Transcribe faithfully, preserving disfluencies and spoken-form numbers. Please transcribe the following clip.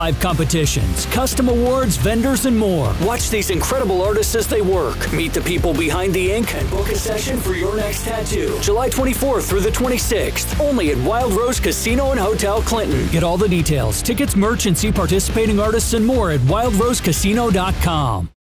Live competitions, custom awards, vendors, and more. Watch these incredible artists as they work. Meet the people behind the ink and book a session for your next tattoo. July twenty-fourth through the twenty-sixth, only at Wild Rose Casino and Hotel Clinton. Get all the details, tickets, merch, and see participating artists and more at wild rose casino dot com.